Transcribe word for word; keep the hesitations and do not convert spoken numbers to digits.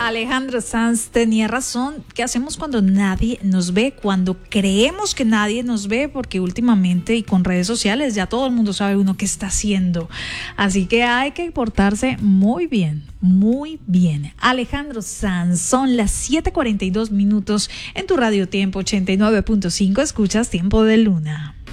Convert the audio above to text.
Alejandro Sanz tenía razón. ¿Qué hacemos cuando nadie nos ve? Cuando creemos que nadie nos ve, porque últimamente y con redes sociales ya todo el mundo sabe uno qué está haciendo. Así que hay que portarse muy bien, muy bien. Alejandro Sanz, son las siete cuarenta y dos minutos en tu Radio Tiempo ochenta y nueve punto cinco. Escuchas Tiempo de Luna.